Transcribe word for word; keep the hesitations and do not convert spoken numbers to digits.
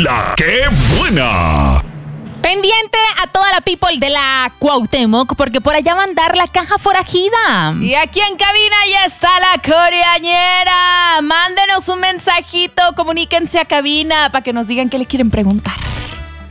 La ¡Qué buena! Pendiente a toda la people de la Cuauhtémoc, porque por allá va a andar la caja forajida. Y aquí en cabina ya está la coreañera. Mándenos un mensajito, comuníquense a cabina para que nos digan qué le quieren preguntar.